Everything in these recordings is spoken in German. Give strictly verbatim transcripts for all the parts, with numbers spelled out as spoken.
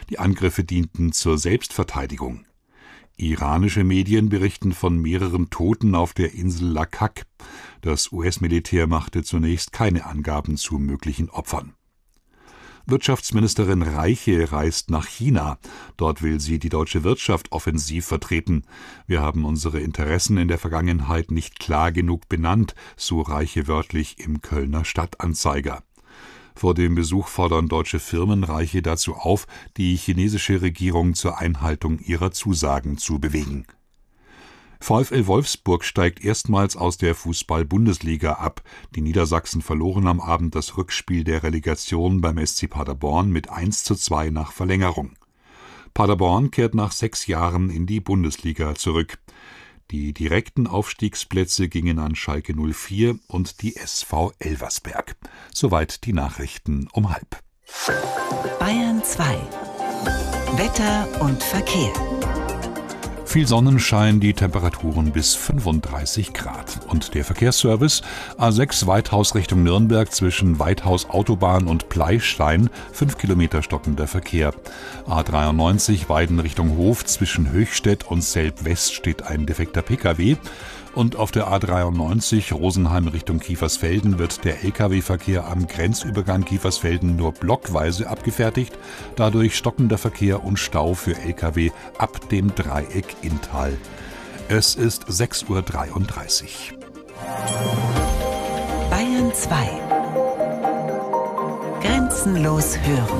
Die Angriffe dienten zur Selbstverteidigung. Iranische Medien berichten von mehreren Toten auf der Insel Lak-Hak. Das U S-Militär machte zunächst keine Angaben zu möglichen Opfern. Wirtschaftsministerin Reiche reist nach China. Dort will sie die deutsche Wirtschaft offensiv vertreten. Wir haben unsere Interessen in der Vergangenheit nicht klar genug benannt, so Reiche wörtlich im Kölner Stadtanzeiger. Vor dem Besuch fordern deutsche Firmen Reiche dazu auf, die chinesische Regierung zur Einhaltung ihrer Zusagen zu bewegen. VfL Wolfsburg steigt erstmals aus der Fußball-Bundesliga ab. Die Niedersachsen verloren am Abend das Rückspiel der Relegation beim S C Paderborn mit eins zu zwei nach Verlängerung. Paderborn kehrt nach sechs Jahren in die Bundesliga zurück. Die direkten Aufstiegsplätze gingen an Schalke null vier und die S V Elversberg. Soweit die Nachrichten um halb. Bayern zwei. Wetter und Verkehr. Viel Sonnenschein, die Temperaturen bis fünfunddreißig Grad. Und der Verkehrsservice: A sechs Weithaus Richtung Nürnberg zwischen Weithaus Autobahn und Pleistein, fünf Kilometer stockender Verkehr. A dreiundneunzig Weiden Richtung Hof zwischen Höchstädt und Selb-West steht ein defekter Pkw. Und auf der A dreiundneunzig Rosenheim Richtung Kiefersfelden wird der L K W-Verkehr am Grenzübergang Kiefersfelden nur blockweise abgefertigt. Dadurch stockender Verkehr und Stau für L K W ab dem Dreieck Inntal. Es ist sechs Uhr dreiunddreißig. Bayern zwei. Grenzenlos hören.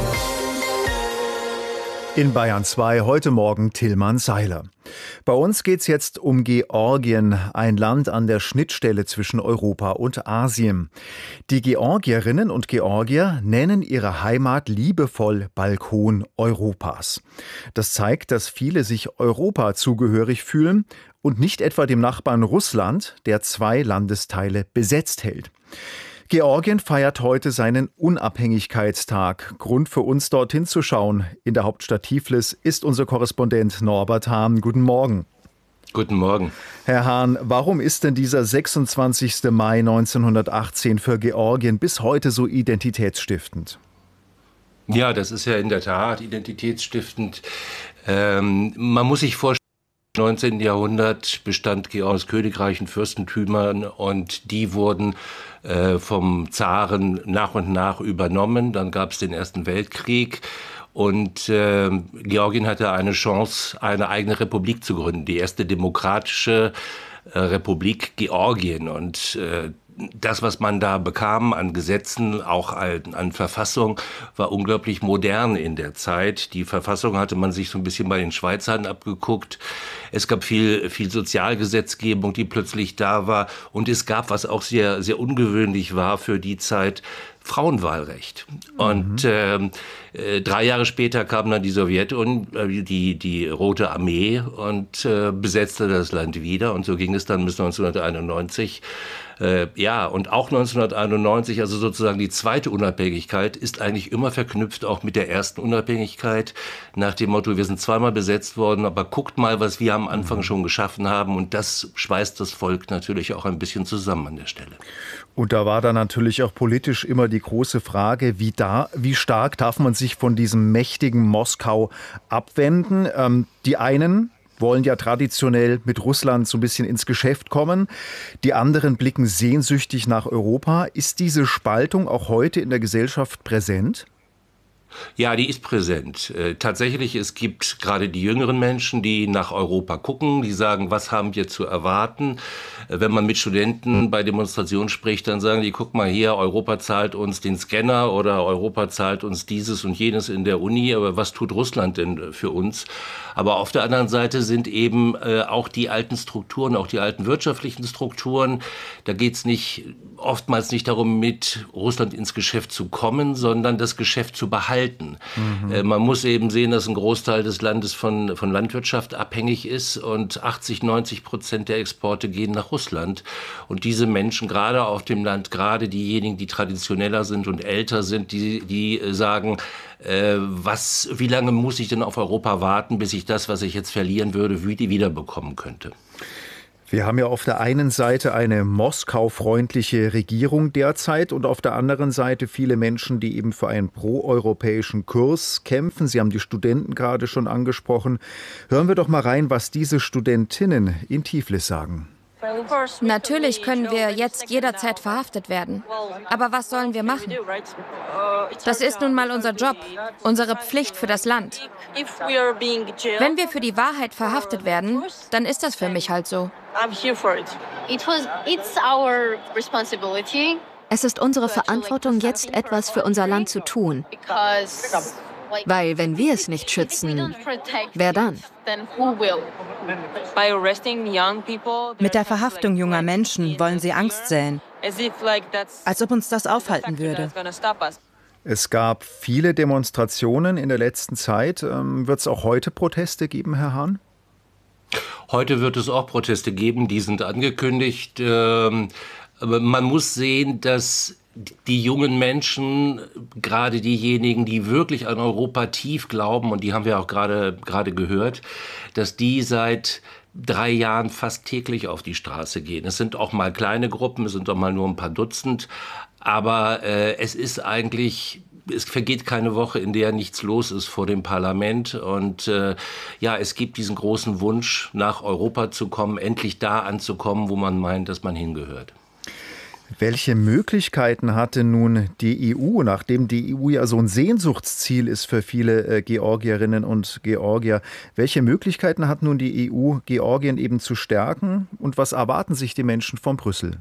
In Bayern zwei heute Morgen Tillmann Seiler. Bei uns geht's jetzt um Georgien, ein Land an der Schnittstelle zwischen Europa und Asien. Die Georgierinnen und Georgier nennen ihre Heimat liebevoll Balkon Europas. Das zeigt, dass viele sich Europa zugehörig fühlen und nicht etwa dem Nachbarn Russland, der zwei Landesteile besetzt hält. Georgien feiert heute seinen Unabhängigkeitstag. Grund für uns, dorthin zu schauen. In der Hauptstadt Tiflis ist unser Korrespondent Norbert Hahn. Guten Morgen. Guten Morgen. Herr Hahn, warum ist denn dieser sechsundzwanzigster Mai neunzehnhundertachtzehn für Georgien bis heute so identitätsstiftend? Ja, das ist ja in der Tat identitätsstiftend. Ähm, man muss sich vorstellen, im neunzehnten Jahrhundert bestand Georgien aus Königreichen, Fürstentümern und die wurden äh, vom Zaren nach und nach übernommen. Dann gab es den Ersten Weltkrieg und äh, Georgien hatte eine Chance, eine eigene Republik zu gründen, die erste demokratische äh, Republik Georgien. Und äh, das, was man da bekam an Gesetzen, auch an, an Verfassung, war unglaublich modern in der Zeit. Die Verfassung hatte man sich so ein bisschen bei den Schweizern abgeguckt. Es gab viel, viel Sozialgesetzgebung, die plötzlich da war. Und es gab, was auch sehr, sehr ungewöhnlich war für die Zeit, Frauenwahlrecht. Und mhm. äh, drei Jahre später kam dann die Sowjetunion, äh, die, die Rote Armee und äh, besetzte das Land wieder. Und so ging es dann bis neunzehnhunderteinundneunzig. Äh, ja, und auch neunzehnhunderteinundneunzig, also sozusagen die zweite Unabhängigkeit, ist eigentlich immer verknüpft auch mit der ersten Unabhängigkeit. Nach dem Motto, wir sind zweimal besetzt worden, aber guckt mal, was wir am Anfang schon geschaffen haben. Und das schweißt das Volk natürlich auch ein bisschen zusammen an der Stelle. Und da war dann natürlich auch politisch immer die große Frage, wie, da, wie stark darf man sich von diesem mächtigen Moskau abwenden? Ähm, die einen wollen ja traditionell mit Russland so ein bisschen ins Geschäft kommen. Die anderen blicken sehnsüchtig nach Europa. Ist diese Spaltung auch heute in der Gesellschaft präsent? Ja, die ist präsent. Äh, tatsächlich, es gibt gerade die jüngeren Menschen, die nach Europa gucken, die sagen, was haben wir zu erwarten? Äh, wenn man mit Studenten bei Demonstrationen spricht, dann sagen die, guck mal hier, Europa zahlt uns den Scanner oder Europa zahlt uns dieses und jenes in der Uni, aber was tut Russland denn für uns? Aber auf der anderen Seite sind eben äh, auch die alten Strukturen, auch die alten wirtschaftlichen Strukturen. Da geht es nicht oftmals nicht darum, mit Russland ins Geschäft zu kommen, sondern das Geschäft zu behalten. Mhm. Äh, man muss eben sehen, dass ein Großteil des Landes von, von Landwirtschaft abhängig ist und achtzig, neunzig Prozent der Exporte gehen nach Russland. Und diese Menschen, gerade auf dem Land, gerade diejenigen, die traditioneller sind und älter sind, die, die sagen, äh, was, wie lange muss ich denn auf Europa warten, bis ich das, was ich jetzt verlieren würde, wiederbekommen könnte? Wir haben ja auf der einen Seite eine Moskau-freundliche Regierung derzeit und auf der anderen Seite viele Menschen, die eben für einen proeuropäischen Kurs kämpfen. Sie haben die Studenten gerade schon angesprochen. Hören wir doch mal rein, was diese Studentinnen in Tiflis sagen. Natürlich können wir jetzt jederzeit verhaftet werden. Aber was sollen wir machen? Das ist nun mal unser Job, unsere Pflicht für das Land. Wenn wir für die Wahrheit verhaftet werden, dann ist das für mich halt so. Es ist unsere Verantwortung, jetzt etwas für unser Land zu tun. Weil wenn wir es nicht schützen, wer dann? Mit der Verhaftung junger Menschen wollen sie Angst säen, als ob uns das aufhalten würde. Es gab viele Demonstrationen in der letzten Zeit. Wird es auch heute Proteste geben, Herr Hahn? Heute wird es auch Proteste geben, die sind angekündigt. Aber man muss sehen, dass die jungen Menschen, gerade diejenigen, die wirklich an Europa tief glauben, und die haben wir auch gerade gerade gehört, dass die seit drei Jahren fast täglich auf die Straße gehen. Es sind auch mal kleine Gruppen, es sind auch mal nur ein paar Dutzend, aber äh, es ist eigentlich... Es vergeht keine Woche, in der nichts los ist vor dem Parlament. Und äh, ja, es gibt diesen großen Wunsch, nach Europa zu kommen, endlich da anzukommen, wo man meint, dass man hingehört. Welche Möglichkeiten hatte nun die E U, nachdem die E U ja so ein Sehnsuchtsziel ist für viele äh, Georgierinnen und Georgier, welche Möglichkeiten hat nun die E U, Georgien eben zu stärken? Und was erwarten sich die Menschen von Brüssel?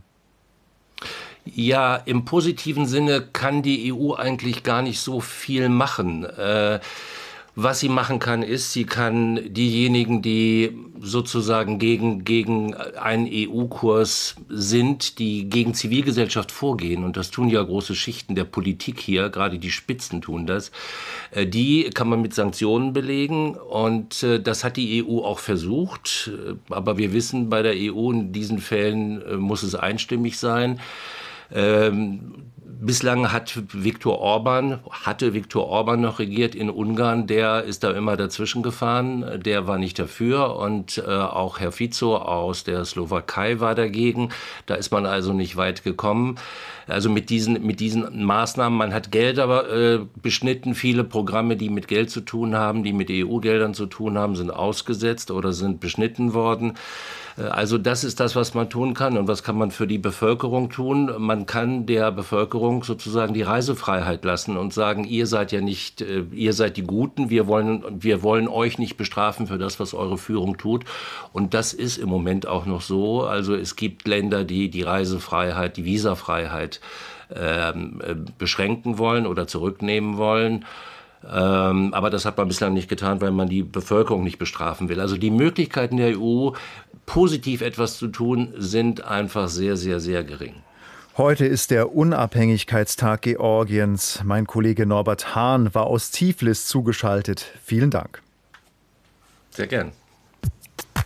Ja, im positiven Sinne kann die E U eigentlich gar nicht so viel machen. Äh, was sie machen kann, ist, sie kann diejenigen, die sozusagen gegen, gegen einen E U-Kurs sind, die gegen Zivilgesellschaft vorgehen, und das tun ja große Schichten der Politik hier, gerade die Spitzen tun das, äh, die kann man mit Sanktionen belegen, und äh, das hat die E U auch versucht. Aber wir wissen, bei der E U in diesen Fällen äh, muss es einstimmig sein. Ähm, bislang hat Viktor Orban, hatte Viktor Orban noch regiert in Ungarn, der ist da immer dazwischen gefahren, der war nicht dafür, und äh, auch Herr Fico aus der Slowakei war dagegen, da ist man also nicht weit gekommen. Also mit diesen, mit diesen Maßnahmen, man hat Gelder äh, beschnitten, viele Programme, die mit Geld zu tun haben, die mit E U-Geldern zu tun haben, sind ausgesetzt oder sind beschnitten worden. Also das ist das, was man tun kann. Und was kann man für die Bevölkerung tun? Man kann der Bevölkerung sozusagen die Reisefreiheit lassen und sagen, ihr seid ja nicht, ihr seid die Guten, wir wollen, wir wollen euch nicht bestrafen für das, was eure Führung tut. Und das ist im Moment auch noch so. Also es gibt Länder, die die Reisefreiheit, die Visafreiheit äh, beschränken wollen oder zurücknehmen wollen. Ähm, aber das hat man bislang nicht getan, weil man die Bevölkerung nicht bestrafen will. Also die Möglichkeiten der E U, positiv etwas zu tun, sind einfach sehr, sehr, sehr gering. Heute ist der Unabhängigkeitstag Georgiens. Mein Kollege Norbert Hahn war aus Tiflis zugeschaltet. Vielen Dank. Sehr gern.